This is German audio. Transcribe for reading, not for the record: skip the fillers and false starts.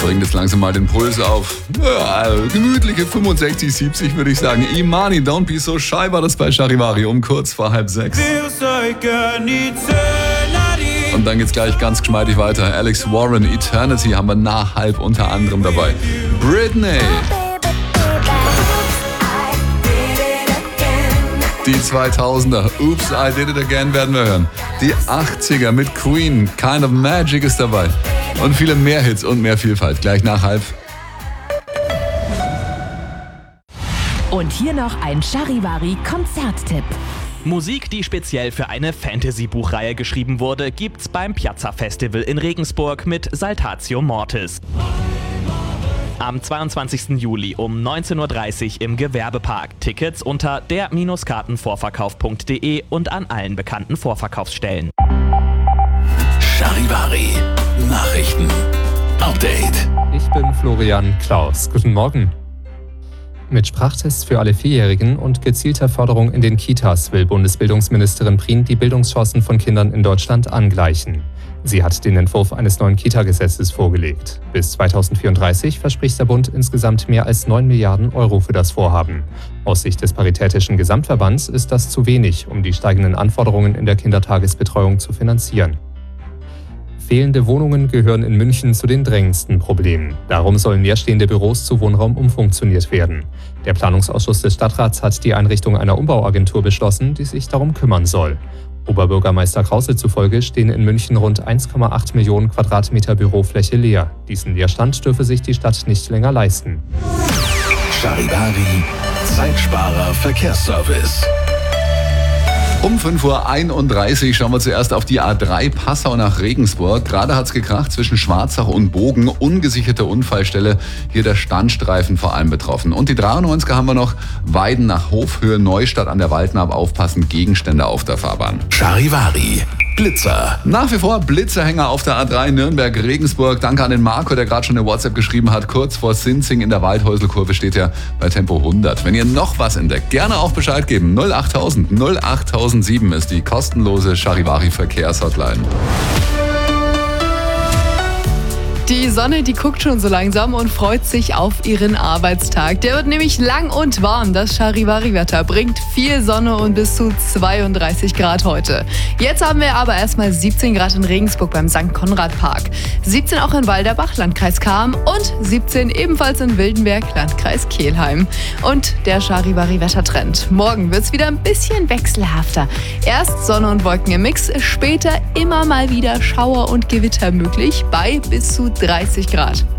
bringt jetzt langsam mal den Puls auf. Ja, gemütliche 65, 70 würde ich sagen. Imani, Don't Be So Shy war das bei Charivari um kurz vor 5:30. Und dann geht's gleich ganz geschmeidig weiter. Alex Warren, Eternity haben wir nach halb unter anderem dabei. Britney. Die 2000er, Oops, I Did It Again werden wir hören. Die 80er mit Queen, Kind of Magic ist dabei. Und viele mehr Hits und mehr Vielfalt. Gleich nach halb. Und hier noch ein Charivari-Konzerttipp. Musik, die speziell für eine Fantasy-Buchreihe geschrieben wurde, gibt's beim Piazza Festival in Regensburg mit Saltatio Mortis. Am 22. Juli um 19.30 Uhr im Gewerbepark. Tickets unter der-kartenvorverkauf.de und an allen bekannten Vorverkaufsstellen. Charivari Nachrichten. Update. Ich bin Florian Klaus. Guten Morgen. Mit Sprachtests für alle Vierjährigen und gezielter Förderung in den Kitas will Bundesbildungsministerin Prien die Bildungschancen von Kindern in Deutschland angleichen. Sie hat den Entwurf eines neuen Kita-Gesetzes vorgelegt. Bis 2034 verspricht der Bund insgesamt mehr als 9 Milliarden Euro für das Vorhaben. Aus Sicht des Paritätischen Gesamtverbands ist das zu wenig, um die steigenden Anforderungen in der Kindertagesbetreuung zu finanzieren. Fehlende Wohnungen gehören in München zu den drängendsten Problemen. Darum sollen leerstehende Büros zu Wohnraum umfunktioniert werden. Der Planungsausschuss des Stadtrats hat die Einrichtung einer Umbauagentur beschlossen, die sich darum kümmern soll. Oberbürgermeister Krause zufolge stehen in München rund 1,8 Millionen Quadratmeter Bürofläche leer. Diesen Leerstand dürfe sich die Stadt nicht länger leisten. Charivari Zeitsparer Verkehrsservice. Um 5:31 Uhr schauen wir zuerst auf die A3 Passau nach Regensburg. Gerade hat's gekracht zwischen Schwarzach und Bogen. Ungesicherte Unfallstelle. Hier der Standstreifen vor allem betroffen. Und die 93er haben wir noch. Weiden nach Hofhöhe, Neustadt an der Waldnaab. Aufpassen, Gegenstände auf der Fahrbahn. Charivari Blitzer. Nach wie vor Blitzerhänger auf der A3 Nürnberg-Regensburg. Danke an den Marco, der gerade schon eine WhatsApp geschrieben hat. Kurz vor Sinzing in der Waldhäuselkurve steht er bei Tempo 100. Wenn ihr noch was entdeckt, gerne auch Bescheid geben. 08000 08007 ist die kostenlose Charivari Verkehrshotline. Die Sonne, die guckt schon so langsam und freut sich auf ihren Arbeitstag. Der wird nämlich lang und warm. Das Charivari-Wetter bringt viel Sonne und bis zu 32 Grad heute. Jetzt haben wir aber erstmal 17 Grad in Regensburg beim St. Konrad Park. 17 auch in Walderbach, Landkreis Cham und 17 ebenfalls in Wildenberg, Landkreis Kelheim. Und der Charivari-Wettertrend. Morgen wird es wieder ein bisschen wechselhafter. Erst Sonne und Wolken im Mix, später immer mal wieder Schauer und Gewitter möglich bei bis zu 30 Grad.